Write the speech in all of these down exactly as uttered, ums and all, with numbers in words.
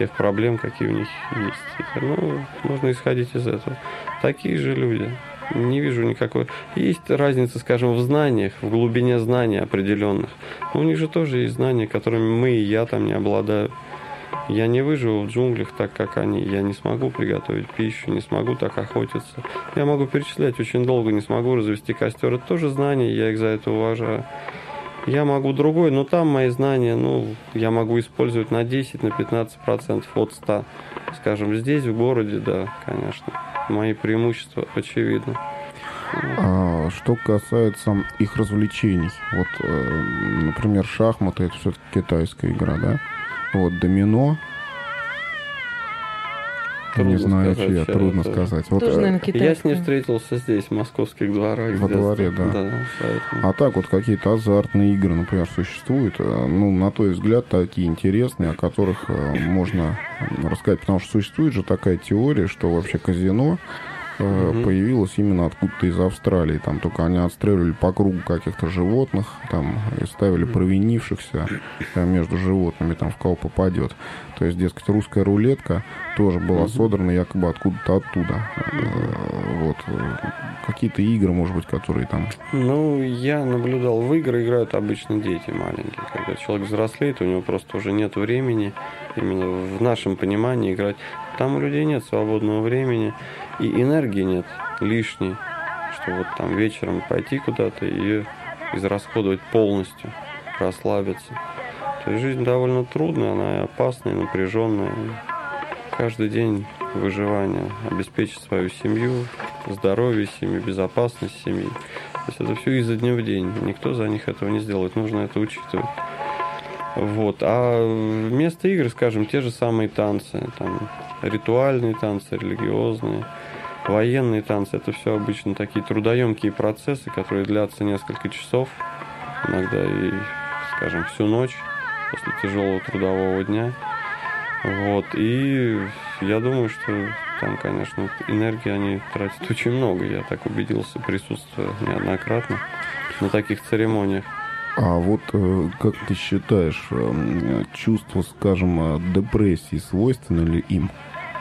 тех проблем, какие у них есть. Ну, нужно исходить из этого. Такие же люди. Не вижу никакой... Есть разница, скажем, в знаниях, в глубине знаний определенных. Но у них же тоже есть знания, которыми мы и я там не обладаю. Я не выживу в джунглях так, как они. Я не смогу приготовить пищу, не смогу так охотиться. Я могу перечислять очень долго, не смогу развести костер. Это тоже знания, я их за это уважаю. Я могу другой, но там мои знания, ну, я могу использовать на десять, на пятнадцать процентов от ста. Скажем, здесь, в городе, да, конечно. Мои преимущества очевидны. А что касается их развлечений, вот, э, например, шахматы, это все-таки китайская игра, да? Вот, домино, Трудно не знаю, сказать, чья, трудно это... сказать. Вот, тоже, наверное, китайская. Я с ней встретился здесь, в московских дворах. Во дворе, да. да поэтому... А так вот какие-то азартные игры, например, существуют, ну, на твой взгляд, такие интересные, о которых можно рассказать, потому что существует же такая теория, что вообще казино mm-hmm. появилось именно откуда-то из Австралии. Там только они отстреливали по кругу каких-то животных, там, и ставили провинившихся между животными, там, в кого попадет. То есть, дескать, русская рулетка тоже была mm-hmm. содрана якобы откуда-то оттуда. Mm-hmm. Вот. Какие-то игры, может быть, которые там... Ну, я наблюдал, в игры играют обычно дети маленькие. Когда человек взрослеет, у него просто уже нет времени именно в нашем понимании играть. Там у людей нет свободного времени, и энергии нет лишней, что вот там вечером пойти куда-то и ее израсходовать полностью, расслабиться. То есть жизнь довольно трудная, она и опасная, и напряженная. Каждый день выживания, обеспечить свою семью, здоровье семьи, безопасность семьи. То есть это все изо дня в день. Никто за них этого не сделает, нужно это учитывать. Вот. А вместо игр, скажем, те же самые танцы, там, ритуальные танцы, религиозные, военные танцы, это все обычно такие трудоемкие процессы, которые длятся несколько часов, иногда и, скажем, всю ночь после тяжелого трудового дня. Вот. И я думаю, что там, конечно, энергии они тратят очень много. Я так убедился, присутствуя неоднократно на таких церемониях. А вот как ты считаешь, чувство, скажем, депрессии свойственно ли им?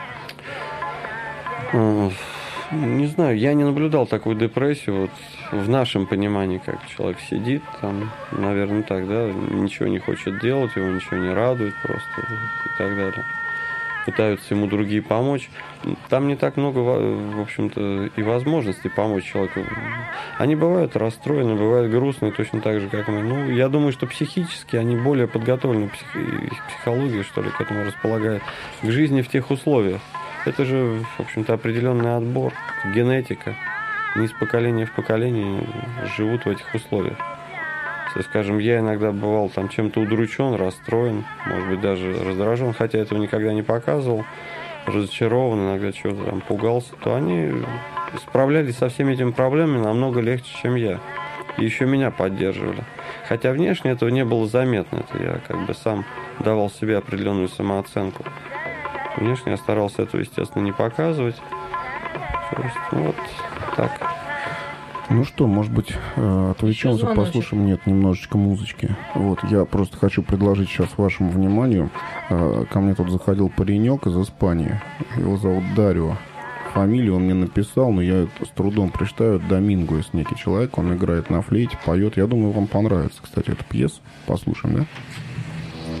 Не знаю, я не наблюдал такую депрессию. Вот в нашем понимании, как человек сидит, там, наверное, так, да, ничего не хочет делать, его ничего не радует просто и так далее. Пытаются ему другие помочь. Там не так много, в общем-то, и возможностей помочь человеку. Они бывают расстроены, бывают грустные, точно так же, как мы. Ну, я думаю, что психически они более подготовлены, псих... их психология, что ли, к этому располагает, к жизни в тех условиях. Это же, в общем-то, определенный отбор, генетика. Не из поколения в поколение живут в этих условиях. Если, скажем, я иногда бывал там чем-то удручен, расстроен, может быть, даже раздражен, хотя этого никогда не показывал, разочарован, иногда чего-то там пугался, то они справлялись со всеми этими проблемами намного легче, чем я. И еще меня поддерживали. Хотя внешне этого не было заметно. Это я как бы сам давал себе определенную самооценку. Внешне я старался этого, естественно, не показывать. То есть, ну, вот так. Ну что, может быть, отвлечемся, послушаем, нет, немножечко музычки. Вот, я просто хочу предложить сейчас вашему вниманию. Ко мне тут заходил паренек из Испании. Его зовут Дарио. Фамилию он мне написал, но я с трудом прочитаю. Домингуэс, некий человек. Он играет на флейте, поет. Я думаю, вам понравится, кстати, эта пьеса. Послушаем, да?